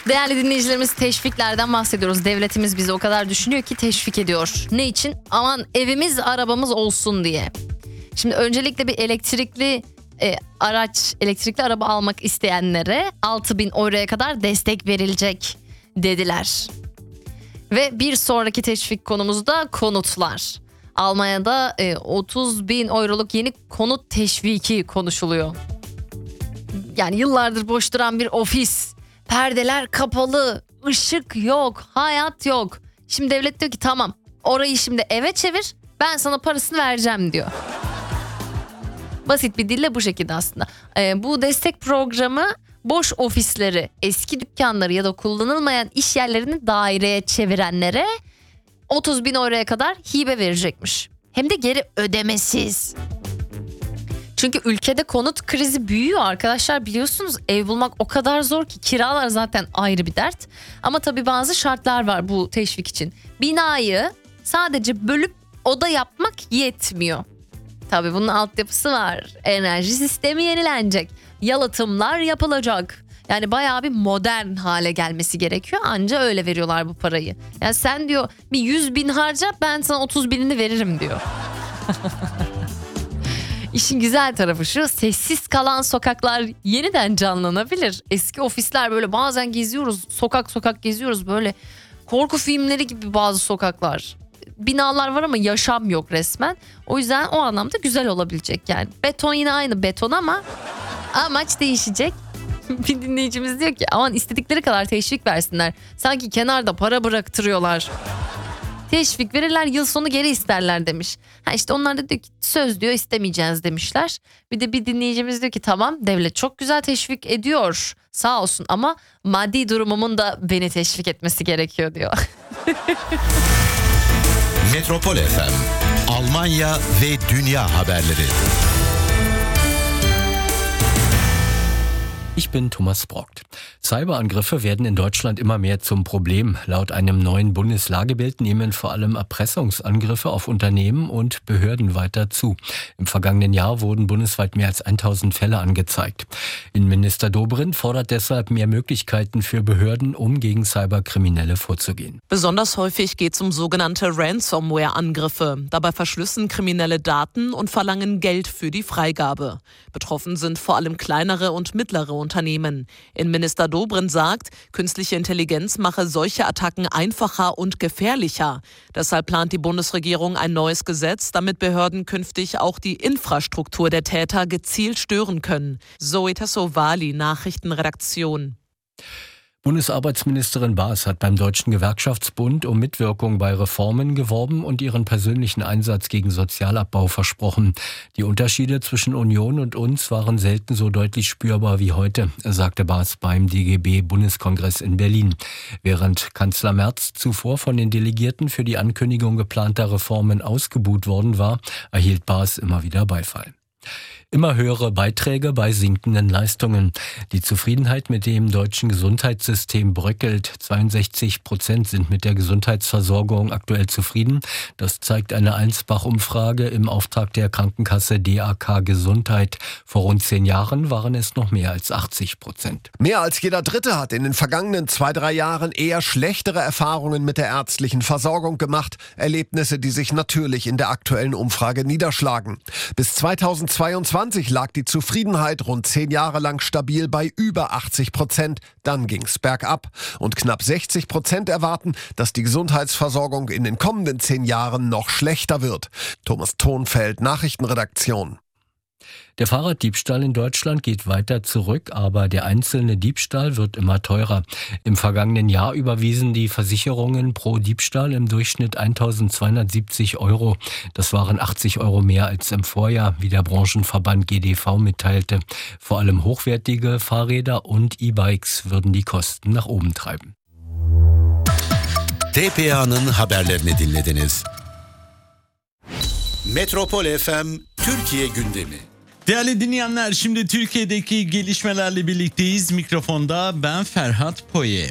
Değerli dinleyicilerimiz, teşviklerden bahsediyoruz. Devletimiz bizi o kadar düşünüyor ki teşvik ediyor. Ne için? Aman evimiz, arabamız olsun diye. Şimdi öncelikle bir elektrikli araba almak isteyenlere 6.000 euroya kadar destek verilecek dediler. Ve bir sonraki teşvik konumuz da konutlar. Almanya'da 30.000 euroluk yeni konut teşviki konuşuluyor. Yani yıllardır boş duran bir ofis. Perdeler kapalı, ışık yok, hayat yok. Şimdi devlet diyor ki tamam, orayı şimdi eve çevir, ben sana parasını vereceğim diyor. Basit bir dille bu şekilde aslında. Bu destek programı boş ofisleri, eski dükkanları ya da kullanılmayan iş yerlerini daireye çevirenlere 30.000 euroya kadar hibe verecekmiş. Hem de geri ödemesiz. Çünkü ülkede konut krizi büyüyor arkadaşlar, biliyorsunuz ev bulmak o kadar zor ki, kiralar zaten ayrı bir dert. Ama tabii bazı şartlar var bu teşvik için. Binayı sadece bölüp oda yapmak yetmiyor. Tabii bunun altyapısı var. Enerji sistemi yenilenecek. Yalıtımlar yapılacak. Yani bayağı bir modern hale gelmesi gerekiyor. Anca öyle veriyorlar bu parayı. Yani sen diyor bir 100.000 harca, ben sana 30.000'ini veririm diyor. İşin güzel tarafı şu: sessiz kalan sokaklar yeniden canlanabilir. Eski ofisler böyle bazen geziyoruz, sokak sokak geziyoruz, böyle korku filmleri gibi bazı sokaklar. Binalar var ama yaşam yok resmen. O yüzden o anlamda güzel olabilecek yani. Beton yine aynı beton ama amaç değişecek. Bir dinleyicimiz diyor ki aman istedikleri kadar teşvik versinler. Sanki kenarda para bıraktırıyorlar. Teşvik verirler, yıl sonu geri isterler demiş. İşte onlar da diyor ki söz diyor istemeyeceğiz demişler. Bir de bir dinleyicimiz diyor ki tamam, devlet çok güzel teşvik ediyor sağ olsun ama maddi durumumun da beni teşvik etmesi gerekiyor diyor. Metropol FM, Almanya ve Dünya haberleri. Ich bin Thomas Brockt. Cyberangriffe werden in Deutschland immer mehr zum Problem. Laut einem neuen Bundeslagebild nehmen vor allem Erpressungsangriffe auf Unternehmen und Behörden weiter zu. Im vergangenen Jahr wurden bundesweit mehr als 1000 Fälle angezeigt. Innenminister Dobrindt fordert deshalb mehr Möglichkeiten für Behörden, um gegen Cyberkriminelle vorzugehen. Besonders häufig geht es um sogenannte Ransomware-Angriffe. Dabei verschlüsseln Kriminelle Daten und verlangen Geld für die Freigabe. Betroffen sind vor allem kleinere und mittlere Unternehmen. Innenminister Dobrindt sagt, künstliche Intelligenz mache solche Attacken einfacher und gefährlicher. Deshalb plant die Bundesregierung ein neues Gesetz, damit Behörden künftig auch die Infrastruktur der Täter gezielt stören können. Zoe Tassovali, Nachrichtenredaktion. Bundesarbeitsministerin Baas hat beim Deutschen Gewerkschaftsbund um Mitwirkung bei Reformen geworben und ihren persönlichen Einsatz gegen Sozialabbau versprochen. Die Unterschiede zwischen Union und uns waren selten so deutlich spürbar wie heute, sagte Baas beim DGB-Bundeskongress in Berlin. Während Kanzler Merz zuvor von den Delegierten für die Ankündigung geplanter Reformen ausgebuht worden war, erhielt Baas immer wieder Beifall. Immer höhere Beiträge bei sinkenden Leistungen. Die Zufriedenheit mit dem deutschen Gesundheitssystem bröckelt. 62% sind mit der Gesundheitsversorgung aktuell zufrieden. Das zeigt eine Allensbach-Umfrage im Auftrag der Krankenkasse DAK Gesundheit. Vor rund 10 Jahren waren es noch mehr als 80%. Mehr als jeder Dritte hat in den vergangenen 2-3 Jahren eher schlechtere Erfahrungen mit der ärztlichen Versorgung gemacht. Erlebnisse, die sich natürlich in der aktuellen Umfrage niederschlagen. Bis 2022 lag die Zufriedenheit rund 10 Jahre lang stabil bei über 80%. Dann ging's bergab. Und knapp 60% erwarten, dass die Gesundheitsversorgung in den kommenden 10 Jahren noch schlechter wird. Thomas Thonfeld, Nachrichtenredaktion. Der Fahrraddiebstahl in Deutschland geht weiter zurück, aber der einzelne Diebstahl wird immer teurer. Im vergangenen Jahr überwiesen die Versicherungen pro Diebstahl im Durchschnitt 1.270 Euro. Das waren 80 Euro mehr als im Vorjahr, wie der Branchenverband GDV mitteilte. Vor allem hochwertige Fahrräder und E-Bikes würden die Kosten nach oben treiben. TPA'nın haberlerini dinlediniz. Metropol FM Türkiye gündemi. Değerli dinleyenler, şimdi Türkiye'deki gelişmelerle birlikteyiz. Mikrofonda ben Ferhat Poye.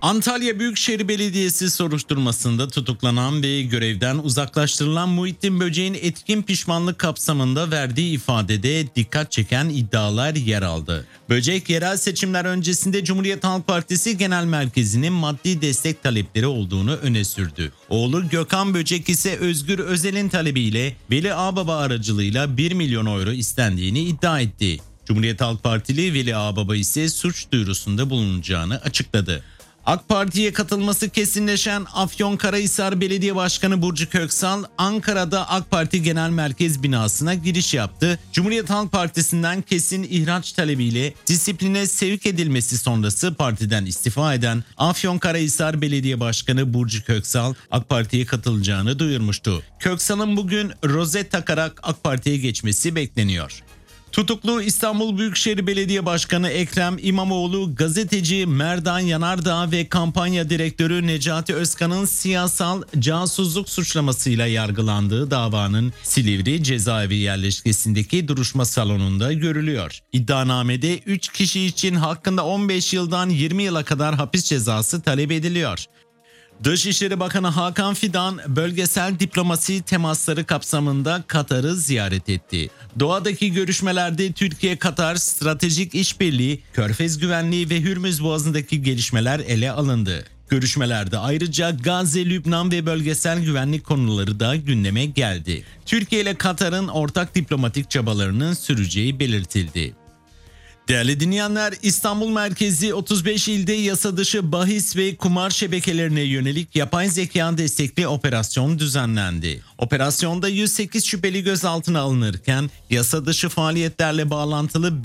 Antalya Büyükşehir Belediyesi soruşturmasında tutuklanan ve görevden uzaklaştırılan Muhittin Böcek'in etkin pişmanlık kapsamında verdiği ifadede dikkat çeken iddialar yer aldı. Böcek, yerel seçimler öncesinde Cumhuriyet Halk Partisi Genel Merkezi'nin maddi destek talepleri olduğunu öne sürdü. Oğlu Gökhan Böcek ise Özgür Özel'in talebiyle Veli Ağbaba aracılığıyla 1 milyon euro istendiğini iddia etti. Cumhuriyet Halk Partili Veli Ağbaba ise suç duyurusunda bulunacağını açıkladı. AK Parti'ye katılması kesinleşen Afyonkarahisar Belediye Başkanı Burcu Köksal, Ankara'da AK Parti Genel Merkez binasına giriş yaptı. Cumhuriyet Halk Partisi'nden kesin ihraç talebiyle disipline sevk edilmesi sonrası partiden istifa eden Afyonkarahisar Belediye Başkanı Burcu Köksal, AK Parti'ye katılacağını duyurmuştu. Köksal'ın bugün rozet takarak AK Parti'ye geçmesi bekleniyor. Tutuklu İstanbul Büyükşehir Belediye Başkanı Ekrem İmamoğlu, gazeteci Merdan Yanardağ ve kampanya direktörü Necati Özkan'ın siyasal casusluk suçlamasıyla yargılandığı davanın Silivri cezaevi yerleşkesindeki duruşma salonunda görülüyor. İddianamede 3 kişi için hakkında 15 yıldan 20 yıla kadar hapis cezası talep ediliyor. Dışişleri Bakanı Hakan Fidan, bölgesel diplomasi temasları kapsamında Katar'ı ziyaret etti. Doğadaki görüşmelerde Türkiye-Katar stratejik işbirliği, Körfez güvenliği ve Hürmüz Boğazı'ndaki gelişmeler ele alındı. Görüşmelerde ayrıca Gazze, Lübnan ve bölgesel güvenlik konuları da gündeme geldi. Türkiye ile Katar'ın ortak diplomatik çabalarının süreceği belirtildi. Değerli dinleyenler, İstanbul merkezi 35 ilde yasa dışı bahis ve kumar şebekelerine yönelik yapay zeka destekli operasyon düzenlendi. Operasyonda 108 şüpheli gözaltına alınırken yasa dışı faaliyetlerle bağlantılı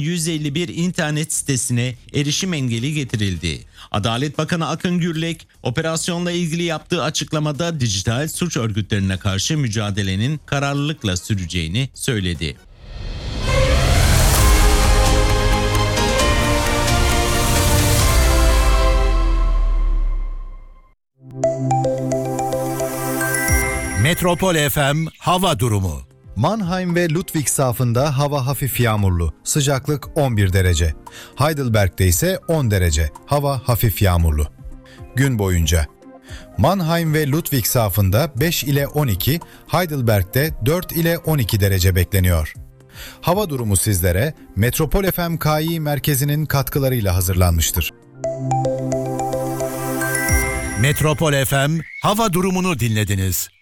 5151 internet sitesine erişim engeli getirildi. Adalet Bakanı Akın Gürlek, operasyonla ilgili yaptığı açıklamada dijital suç örgütlerine karşı mücadelenin kararlılıkla süreceğini söyledi. Metropol FM hava durumu. Mannheim ve Ludwigshafen'da hava hafif yağmurlu, sıcaklık 11 derece. Heidelberg'de ise 10 derece, hava hafif yağmurlu. Gün boyunca Mannheim ve Ludwigshafen'da 5 ile 12, Heidelberg'de 4 ile 12 derece bekleniyor. Hava durumu sizlere Metropol FM KI merkezinin katkılarıyla hazırlanmıştır. Metropol FM hava durumunu dinlediniz.